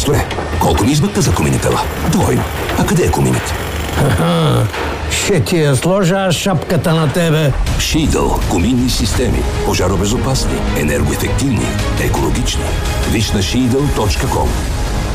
Майсторе, колко ми измъкна за куминитела? Двойно. А къде е куминът? Ще ти я сложа аз шапката на тебе. Шийдъл. Куминни системи. Пожаробезопасни, енергоефективни, екологични. Виж на Шийдъл.com.